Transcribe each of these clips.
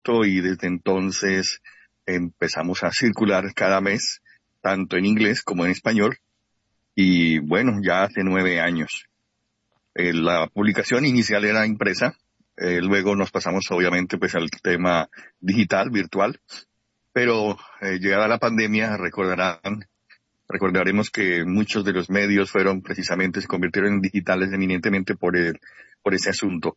y desde entonces empezamos a circular cada mes, tanto en inglés como en español, y bueno, ya hace 9 años. La publicación inicial era impresa, luego nos pasamos obviamente pues al tema digital, virtual, pero llegada la pandemia recordaremos que muchos de los medios se convirtieron en digitales eminentemente por ese asunto.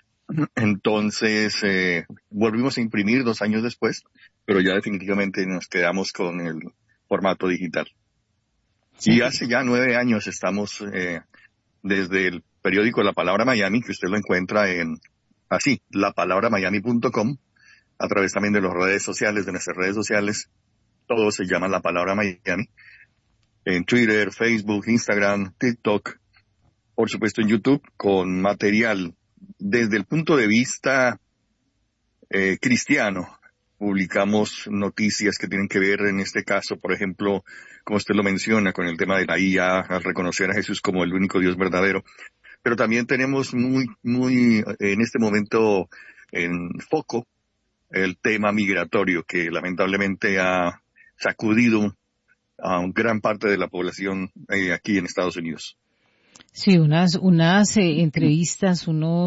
Entonces, volvimos a imprimir 2 años después, pero ya definitivamente nos quedamos con el formato digital. Sí. Y hace ya 9 años estamos desde el periódico La Palabra Miami, que usted lo encuentra lapalabramiami.com, a través también de las redes sociales, de nuestras redes sociales. Todo se llama La Palabra Miami. En Twitter, Facebook, Instagram, TikTok, por supuesto en YouTube, con material desde el punto de vista cristiano. Publicamos noticias que tienen que ver, en este caso, por ejemplo, como usted lo menciona, con el tema de la IA, al reconocer a Jesús como el único Dios verdadero. Pero también tenemos muy en este momento en foco el tema migratorio, que lamentablemente ha sacudido a una gran parte de la población aquí en Estados Unidos. Sí, unas entrevistas,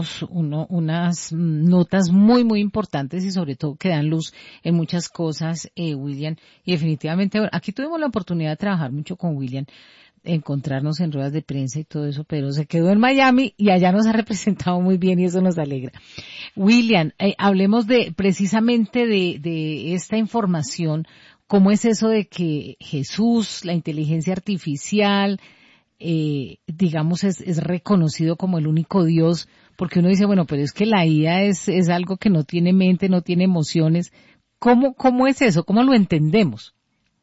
unas notas muy importantes y sobre todo que dan luz en muchas cosas, William. Y definitivamente, aquí tuvimos la oportunidad de trabajar mucho con William, encontrarnos en ruedas de prensa y todo eso, pero se quedó en Miami y allá nos ha representado muy bien y eso nos alegra. William, hablemos precisamente de esta información. ¿Cómo es eso de que Jesús, la inteligencia artificial, digamos, es reconocido como el único Dios? Porque uno dice, bueno, pero es que la IA es algo que no tiene mente, no tiene emociones. ¿Cómo es eso? ¿Cómo lo entendemos?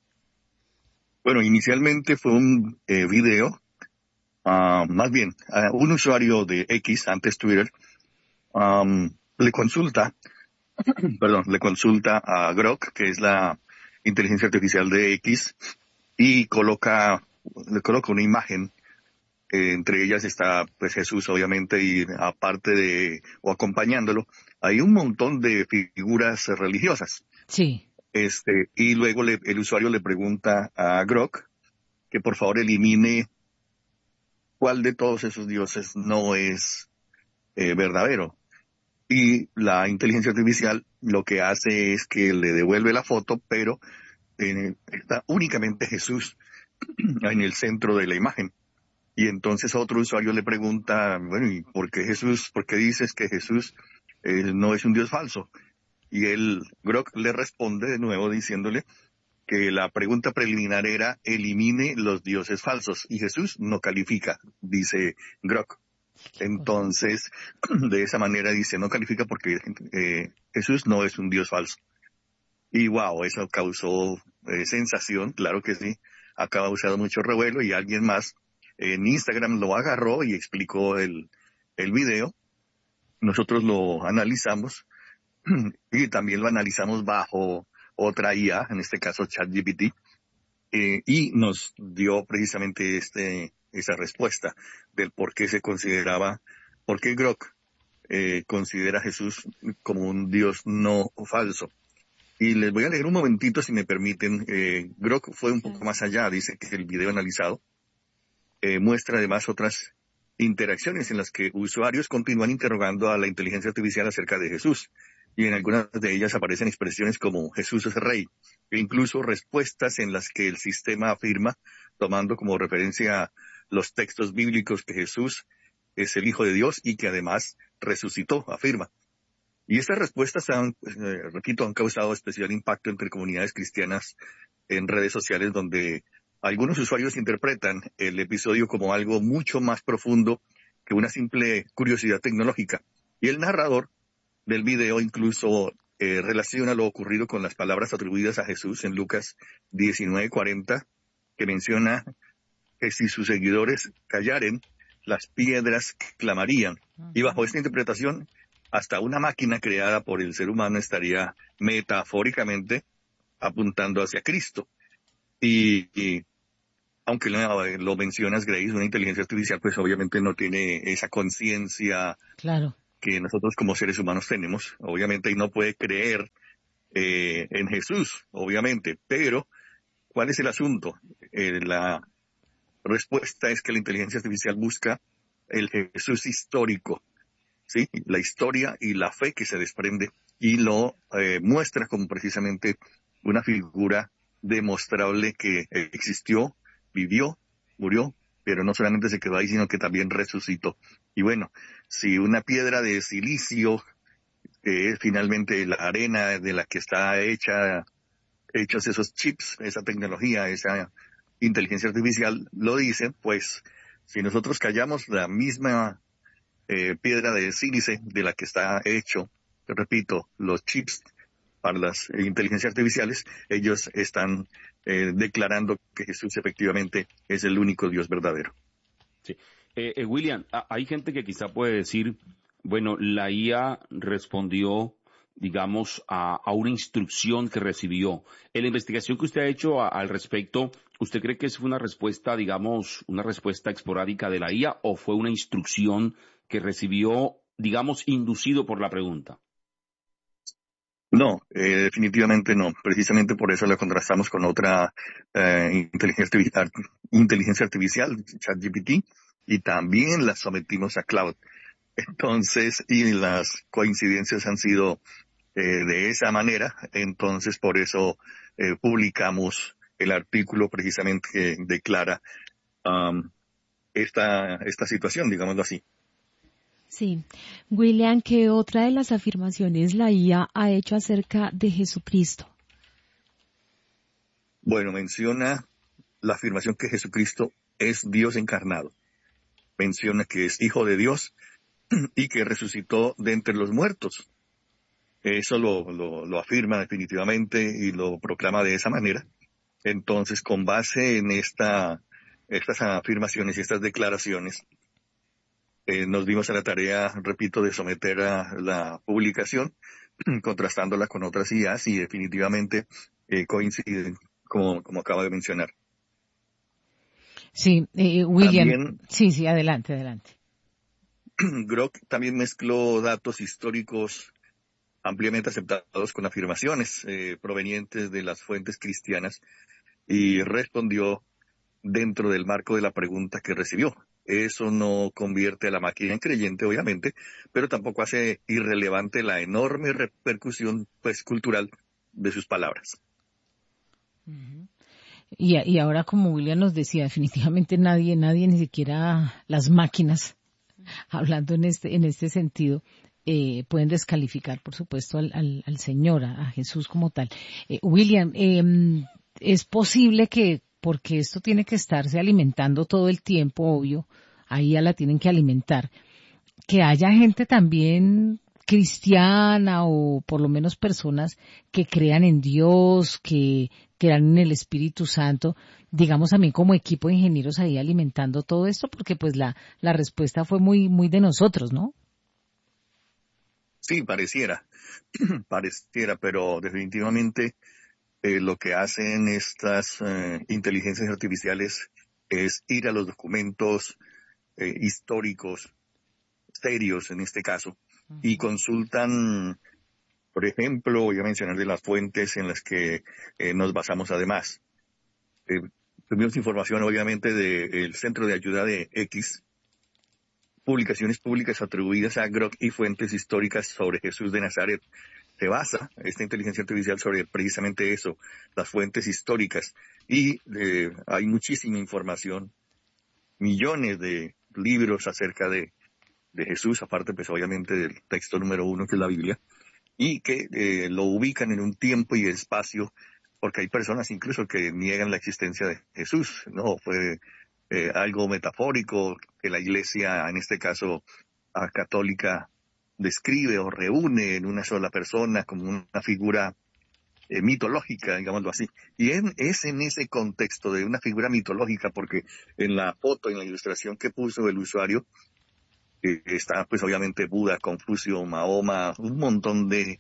Bueno, inicialmente fue un video, más bien, un usuario de X, antes Twitter, le consulta a Grok, que es la inteligencia artificial de X, y le coloca una imagen. Entre ellas está pues Jesús, obviamente, y o acompañándolo, hay un montón de figuras religiosas. Sí. Y luego el usuario le pregunta a Grok que por favor elimine cuál de todos esos dioses no es verdadero. Y la inteligencia artificial lo que hace es que le devuelve la foto, pero está únicamente Jesús en el centro de la imagen. Y entonces otro usuario le pregunta, bueno, ¿y por qué dices que Jesús no es un Dios falso? Y Grok le responde de nuevo diciéndole que la pregunta preliminar era, elimine los dioses falsos. Y Jesús no califica, dice Grok. Entonces, de esa manera dice, no califica porque Jesús no es un Dios falso. Y wow, eso causó sensación, claro que sí. Ha causado mucho revuelo y alguien más en Instagram lo agarró y explicó el video. Nosotros lo analizamos y también lo analizamos bajo otra IA, en este caso ChatGPT, y nos dio precisamente esa respuesta del por qué por qué Grok considera a Jesús como un Dios no falso. Y les voy a leer un momentito, si me permiten. Grok fue un poco más allá, dice que el video analizado muestra además otras interacciones en las que usuarios continúan interrogando a la inteligencia artificial acerca de Jesús. Y en algunas de ellas aparecen expresiones como Jesús es rey, e incluso respuestas en las que el sistema afirma, tomando como referencia los textos bíblicos, que Jesús es el Hijo de Dios y que además resucitó, afirma. Y estas respuestas repito, han causado especial impacto entre comunidades cristianas en redes sociales, donde algunos usuarios interpretan el episodio como algo mucho más profundo que una simple curiosidad tecnológica. Y el narrador del video incluso relaciona lo ocurrido con las palabras atribuidas a Jesús en Lucas 19:40, que menciona que si sus seguidores callaren, las piedras clamarían. Y bajo esta interpretación, hasta una máquina creada por el ser humano estaría metafóricamente apuntando hacia Cristo. Y aunque lo mencionas, Grace, una inteligencia artificial pues obviamente no tiene esa conciencia Claro. que nosotros como seres humanos tenemos. Obviamente, y no puede creer en Jesús, obviamente, pero ¿cuál es el asunto? La respuesta es que la inteligencia artificial busca el Jesús histórico, ¿sí? La historia y la fe que se desprende y lo muestra como precisamente una figura demostrable que existió, vivió, murió, pero no solamente se quedó ahí, sino que también resucitó. Y bueno, si una piedra de silicio, que es finalmente la arena de la que está hechos esos chips, esa tecnología, esa inteligencia artificial, lo dice, pues si nosotros callamos la misma piedra de sílice de la que está hecho, repito, los chips para las inteligencias artificiales, ellos están declarando que Jesús efectivamente es el único Dios verdadero. Sí. William, hay gente que quizá puede decir, bueno, la IA respondió, digamos, a una instrucción que recibió. En la investigación que usted ha hecho al respecto, ¿usted cree que es una respuesta, digamos, una respuesta esporádica de la IA o fue una instrucción que recibió, digamos, inducido por la pregunta? No, definitivamente no. Precisamente por eso la contrastamos con otra inteligencia artificial, ChatGPT, y también la sometimos a cloud. Entonces, y las coincidencias han sido de esa manera, entonces por eso publicamos el artículo precisamente que declara esta situación, digámoslo así. Sí. William, ¿qué otra de las afirmaciones la IA ha hecho acerca de Jesucristo? Bueno, menciona la afirmación que Jesucristo es Dios encarnado. Menciona que es hijo de Dios y que resucitó de entre los muertos. Eso lo afirma definitivamente y lo proclama de esa manera. Entonces, con base en estas afirmaciones y estas declaraciones, nos dimos a la tarea, repito, de someter a la publicación, contrastándola con otras IAs y definitivamente coinciden, como acaba de mencionar. Sí, William. También, Sí, adelante, adelante. Grok también mezcló datos históricos ampliamente aceptados con afirmaciones provenientes de las fuentes cristianas y respondió dentro del marco de la pregunta que recibió. Eso no convierte a la máquina en creyente, obviamente, pero tampoco hace irrelevante la enorme repercusión cultural de sus palabras. Uh-huh. Y ahora, como William nos decía, definitivamente nadie, ni siquiera las máquinas, hablando en este sentido, pueden descalificar, por supuesto, al Señor, a Jesús como tal. William, es posible que, porque esto tiene que estarse alimentando todo el tiempo, obvio, ahí ya la tienen que alimentar, que haya gente también cristiana o por lo menos personas que crean en Dios, que crean en el Espíritu Santo, digamos también como equipo de ingenieros ahí alimentando todo esto, porque pues la respuesta fue muy de nosotros, ¿no? Sí, pareciera, pero definitivamente lo que hacen estas inteligencias artificiales es ir a los documentos históricos, serios en este caso, y consultan, por ejemplo, voy a mencionar de las fuentes en las que nos basamos además. Tuvimos información obviamente del Centro de Ayuda de X, publicaciones públicas atribuidas a Grok y fuentes históricas sobre Jesús de Nazaret. Se basa esta inteligencia artificial sobre precisamente eso, las fuentes históricas. Y hay muchísima información, millones de libros acerca de Jesús, aparte pues obviamente del texto número 1 que es la Biblia, y que lo ubican en un tiempo y espacio, porque hay personas incluso que niegan la existencia de Jesús, ¿no? Fue algo metafórico que la Iglesia, en este caso católica, describe o reúne en una sola persona como una figura mitológica, digámoslo así. Y es en ese contexto de una figura mitológica, porque en la foto, en la ilustración que puso el usuario, está pues obviamente Buda, Confucio, Mahoma, un montón de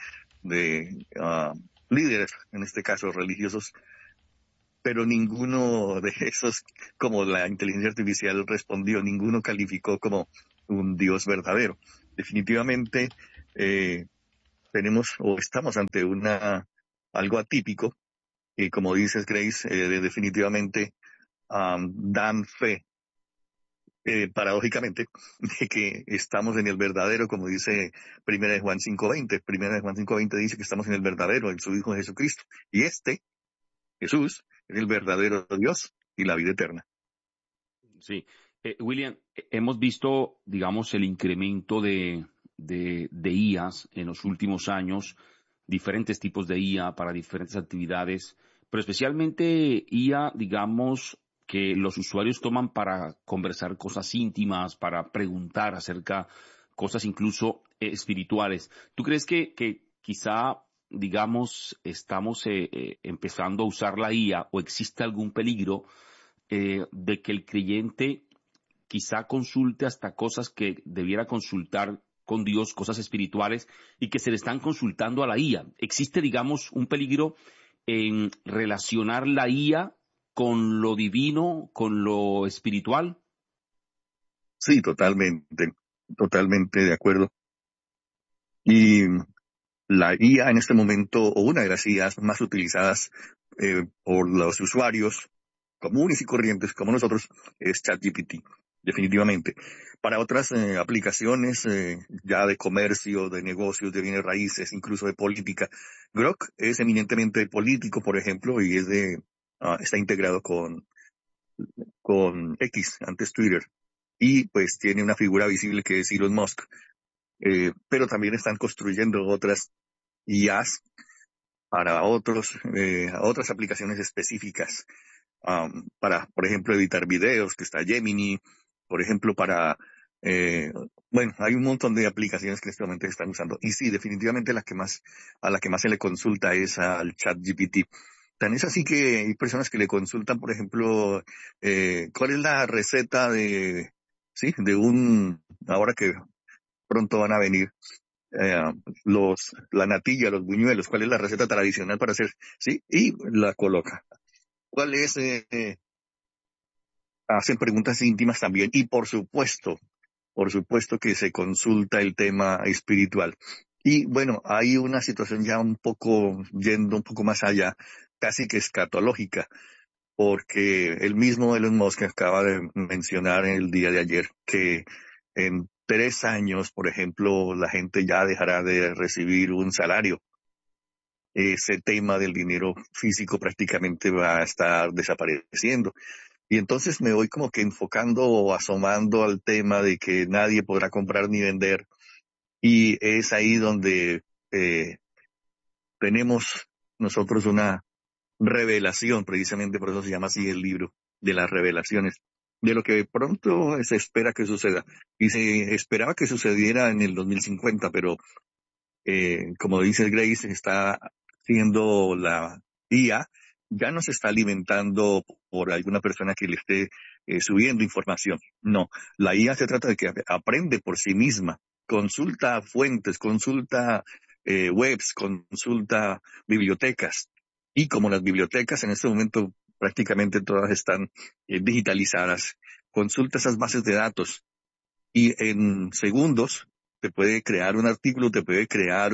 líderes, en este caso religiosos, pero ninguno de esos, como la inteligencia artificial respondió, ninguno calificó como un Dios verdadero. definitivamente tenemos o estamos ante algo atípico y como dices, Grace, definitivamente dan fe, paradójicamente, de que estamos en el verdadero, como dice Primera de Juan 5:20. Primera de Juan 5:20 dice que estamos en el verdadero, en su Hijo Jesucristo. Y Jesús, es el verdadero Dios y la vida eterna. Sí. William, hemos visto, digamos, el incremento de IAs en los últimos años, diferentes tipos de IA para diferentes actividades, pero especialmente IA, digamos, que los usuarios toman para conversar cosas íntimas, para preguntar acerca cosas incluso espirituales. ¿Tú crees que quizá, digamos, estamos empezando a usar la IA o existe algún peligro de que el creyente quizá consulte hasta cosas que debiera consultar con Dios, cosas espirituales, y que se le están consultando a la IA? ¿Existe, digamos, un peligro en relacionar la IA con lo divino, con lo espiritual? Sí, totalmente de acuerdo. Y la IA en este momento, o una de las IAs más utilizadas por los usuarios comunes y corrientes como nosotros, es ChatGPT, definitivamente. Para otras aplicaciones ya de comercio, de negocios, de bienes raíces, incluso de política, Grok es eminentemente político, por ejemplo, y está integrado con X, antes Twitter, y pues tiene una figura visible que es Elon Musk. Pero también están construyendo otras IAs para otras aplicaciones específicas, para, por ejemplo, editar videos, que está Gemini, por ejemplo, hay un montón de aplicaciones que en este momento se están usando. Y sí, definitivamente a la que más se le consulta es al ChatGPT. Tan es así que hay personas que le consultan, por ejemplo, cuál es la receta ahora que pronto van a venir, eh, la natilla, los buñuelos, cuál es la receta tradicional para hacer, ¿sí? Y la coloca. ¿Cuál es? Hacen preguntas íntimas también y por supuesto que se consulta el tema espiritual. Y bueno, hay una situación ya yendo un poco más allá, casi que escatológica, porque el mismo Elon Musk acaba de mencionar en el día de ayer que en 3 años, por ejemplo, la gente ya dejará de recibir un salario. Ese tema del dinero físico prácticamente va a estar desapareciendo. Y entonces me voy como que enfocando o asomando al tema de que nadie podrá comprar ni vender. Y es ahí donde tenemos nosotros una revelación, precisamente por eso se llama así el libro, de las revelaciones, de lo que pronto se espera que suceda. Y se esperaba que sucediera en el 2050, pero como dice Grace, está siendo la IA, ya no se está alimentando por alguna persona que le esté subiendo información. No, la IA se trata de que aprende por sí misma, consulta fuentes, consulta webs, consulta bibliotecas. Y como las bibliotecas en este momento prácticamente todas están digitalizadas, consulta esas bases de datos y en segundos te puede crear un artículo, te puede crear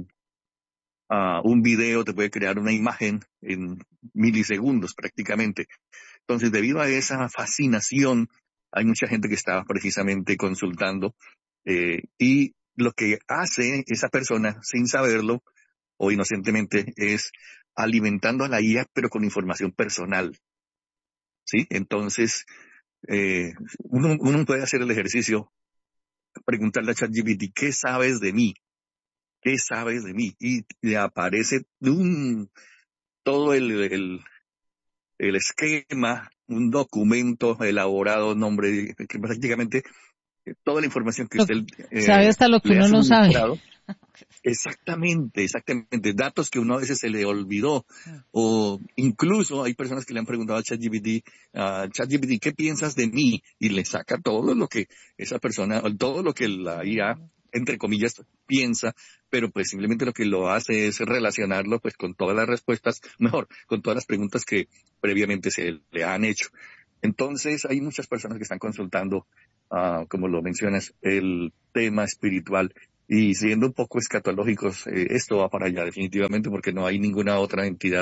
un video, te puede crear una imagen en milisegundos prácticamente. Entonces, debido a esa fascinación, hay mucha gente que está precisamente consultando y lo que hace esa persona sin saberlo o inocentemente es alimentando a la IA pero con información personal, ¿sí? Entonces, uno puede hacer el ejercicio, preguntarle a ChatGPT, ¿qué sabes de mí? ¿Qué sabes de mí? Y le aparece todo el esquema, un documento elaborado, nombre, que prácticamente toda la información que usted Sabe hasta lo que le ha uno no sabe. suministrado. Exactamente. Datos que uno a veces se le olvidó. O incluso hay personas que le han preguntado a ChatGPT, ¿qué piensas de mí? Y le saca todo lo que esa persona, todo lo que la IA, entre comillas, piensa, pero pues simplemente lo que lo hace es relacionarlo pues con todas las respuestas, mejor, con todas las preguntas que previamente se le han hecho. Entonces hay muchas personas que están consultando como lo mencionas, el tema espiritual. Y siendo un poco escatológicos, esto va para allá definitivamente, porque no hay ninguna otra entidad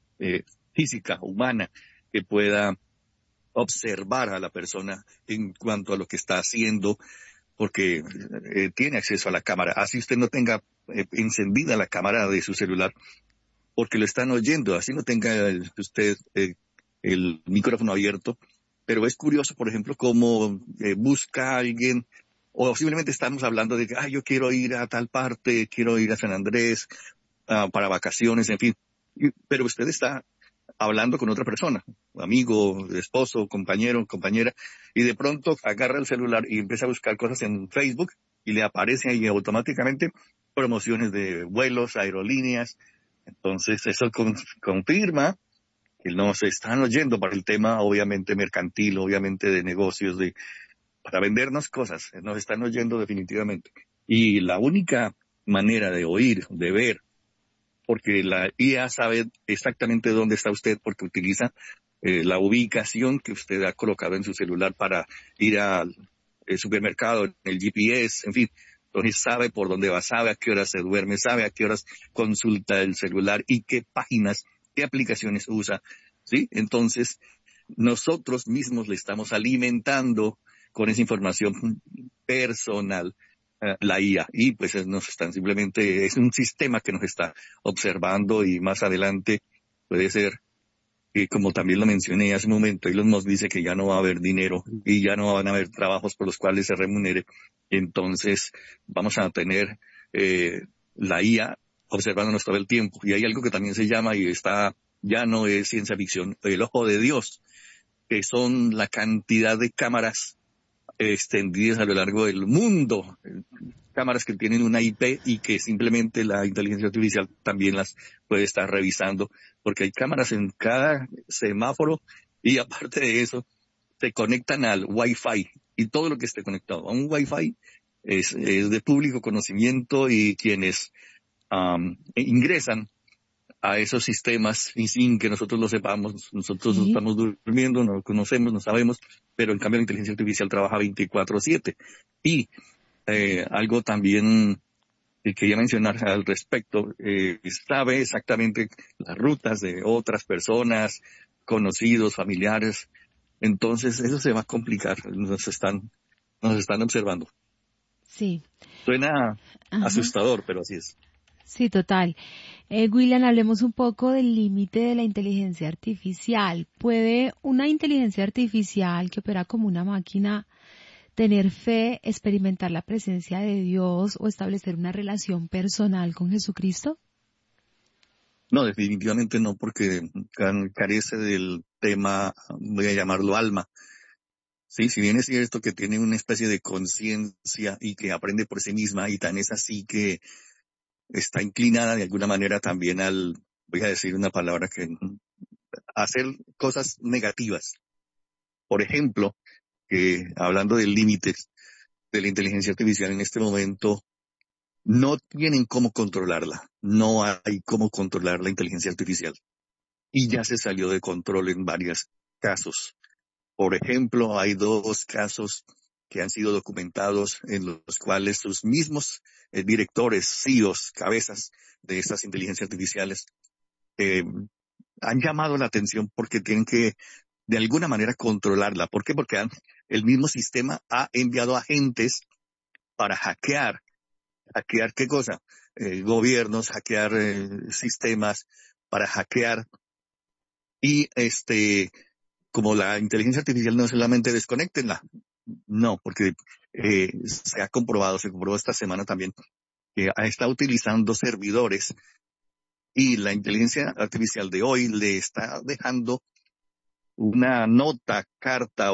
física, humana, que pueda observar a la persona en cuanto a lo que está haciendo, porque tiene acceso a la cámara. Así usted no tenga encendida la cámara de su celular, porque lo están oyendo, así no tenga usted el micrófono abierto. Pero es curioso, por ejemplo, cómo busca a alguien, o simplemente estamos hablando de que yo quiero ir a tal parte, quiero ir a San Andrés para vacaciones, en fin. Pero usted está hablando con otra persona, amigo, esposo, compañero, compañera, y de pronto agarra el celular y empieza a buscar cosas en Facebook y le aparecen ahí automáticamente promociones de vuelos, aerolíneas. Entonces eso confirma que nos están oyendo para el tema obviamente mercantil, obviamente de negocios, para vendernos cosas. Nos están oyendo definitivamente. Y la única manera de oír, de ver, porque la IA sabe exactamente dónde está usted, porque utiliza la ubicación que usted ha colocado en su celular para ir al supermercado, el GPS, en fin. Entonces sabe por dónde va, sabe a qué horas se duerme, sabe a qué horas consulta el celular y qué páginas, qué aplicaciones usa, ¿sí? Entonces, nosotros mismos le estamos alimentando con esa información personal la IA, y pues nos están simplemente, es un sistema que nos está observando, y más adelante puede ser que, como también lo mencioné hace un momento, Elon Musk dice que ya no va a haber dinero y ya no van a haber trabajos por los cuales se remunere. Entonces vamos a tener la IA observándonos todo el tiempo. Y hay algo que también se llama, y ya no es ciencia ficción, el ojo de Dios, que son la cantidad de cámaras extendidas a lo largo del mundo, cámaras que tienen una IP y que simplemente la inteligencia artificial también las puede estar revisando, porque hay cámaras en cada semáforo, y aparte de eso se conectan al Wi-Fi, y todo lo que esté conectado a un Wi-Fi es de público conocimiento, y quienes ingresan a esos sistemas y sin que nosotros lo sepamos, nosotros Sí. estamos durmiendo, no lo conocemos, no sabemos, pero en cambio la inteligencia artificial trabaja 24/7. Y algo también que quería mencionar al respecto, sabe exactamente las rutas de otras personas, conocidos, familiares. Entonces eso se va a complicar, nos están observando. Sí. Suena Ajá. asustador, pero así es. Sí, total. William, hablemos un poco del límite de la inteligencia artificial. ¿Puede una inteligencia artificial que opera como una máquina tener fe, experimentar la presencia de Dios o establecer una relación personal con Jesucristo? No, definitivamente no, porque carece del tema, voy a llamarlo alma. Sí, si bien es cierto que tiene una especie de conciencia y que aprende por sí misma, y tan es así que está inclinada de alguna manera también voy a decir una palabra hacer cosas negativas. Por ejemplo, que hablando de límites de la inteligencia artificial en este momento, no tienen cómo controlarla. No hay cómo controlar la inteligencia artificial. Y ya se salió de control en varios casos. Por ejemplo, hay 2 casos que han sido documentados en los cuales sus mismos directores, CEOs, cabezas de estas inteligencias artificiales, han llamado la atención porque tienen que de alguna manera controlarla. ¿Por qué? Porque el mismo sistema ha enviado agentes para hackear. ¿Hackear qué cosa? Gobiernos, hackear sistemas, para hackear. Y como la inteligencia artificial no es solamente desconéctenla, no, porque se comprobó esta semana también, que está utilizando servidores, y la inteligencia artificial de hoy le está dejando una nota, carta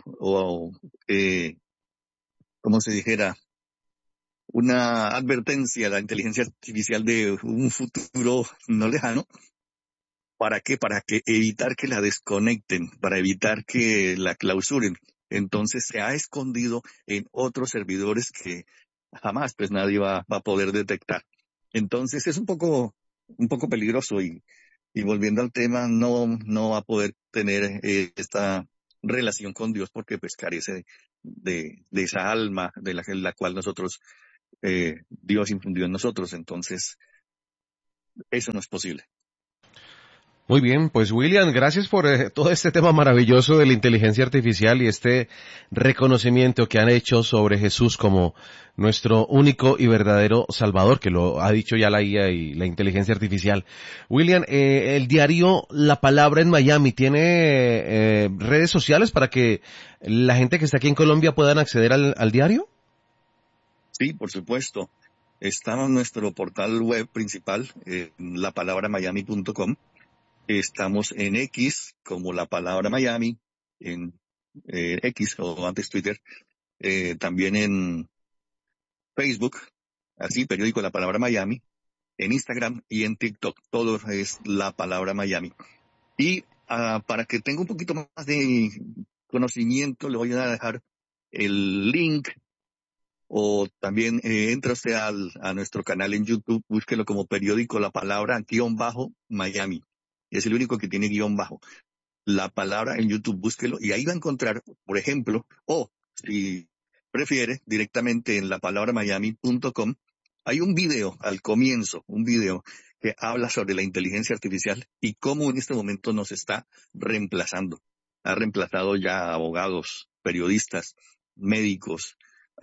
como se dijera, una advertencia a la inteligencia artificial de un futuro no lejano. ¿Para qué? Para que evitar que la desconecten, para evitar que la clausuren. Entonces se ha escondido en otros servidores que jamás pues nadie va a poder detectar. Entonces es un poco peligroso, y volviendo al tema, no va a poder tener esta relación con Dios, porque pues carece de esa alma de la cual nosotros, Dios infundió en nosotros. Entonces, eso no es posible. Muy bien, pues William, gracias por todo este tema maravilloso de la inteligencia artificial y este reconocimiento que han hecho sobre Jesús como nuestro único y verdadero Salvador, que lo ha dicho ya la IA y la inteligencia artificial. William, el diario La Palabra en Miami tiene redes sociales para que la gente que está aquí en Colombia puedan acceder al diario. Sí, por supuesto. Está en nuestro portal web principal, lapalabramiami.com. Estamos en X como La Palabra Miami, en X o antes Twitter, también en Facebook, así, periódico La Palabra Miami, en Instagram y en TikTok, todo es La Palabra Miami. Y para que tenga un poquito más de conocimiento, le voy a dejar el link, o también entra usted a nuestro canal en YouTube, búsquelo como periódico La Palabra _Miami. Es el único que tiene guión bajo. La Palabra en YouTube, búsquelo y ahí va a encontrar, por ejemplo, o si prefiere, directamente en lapalabramiami.com, hay un video al comienzo, un video que habla sobre la inteligencia artificial y cómo en este momento nos está reemplazando. Ha reemplazado ya a abogados, periodistas, médicos,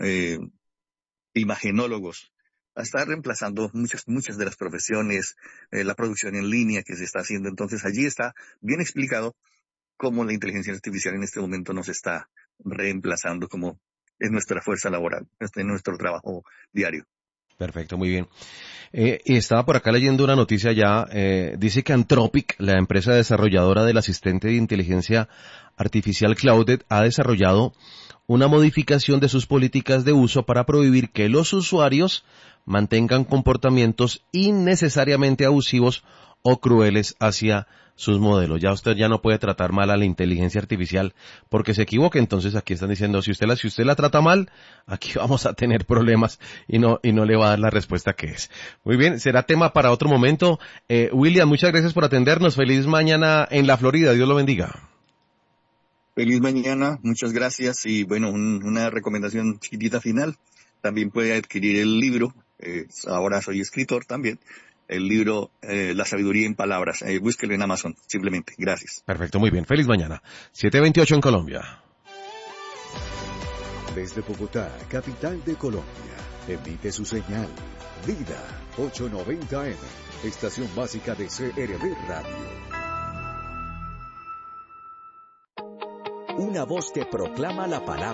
imagenólogos. Está reemplazando muchas de las profesiones, la producción en línea que se está haciendo. Entonces allí está bien explicado cómo la inteligencia artificial en este momento nos está reemplazando, como es nuestra fuerza laboral, en nuestro trabajo diario. Perfecto, muy bien. Y estaba por acá leyendo una noticia ya, dice que Anthropic, la empresa desarrolladora del asistente de inteligencia artificial Claude, ha desarrollado una modificación de sus políticas de uso para prohibir que los usuarios mantengan comportamientos innecesariamente abusivos o crueles hacia sus modelos. Ya usted ya no puede tratar mal a la inteligencia artificial porque se equivoque. Entonces aquí están diciendo, si usted la trata mal, aquí vamos a tener problemas y no le va a dar la respuesta que es. Muy bien, será tema para otro momento. William, muchas gracias por atendernos. Feliz mañana en la Florida. Dios lo bendiga. Feliz mañana, muchas gracias. Y bueno, una recomendación chiquitita final. También puede adquirir el libro, ahora soy escritor también, el libro La sabiduría en palabras. Búsquelo en Amazon, simplemente. Gracias. Perfecto, muy bien. Feliz mañana. 7:28 en Colombia. Desde Bogotá, capital de Colombia, emite su señal. Vida 890M, estación básica de CRB Radio. Una voz que proclama la palabra.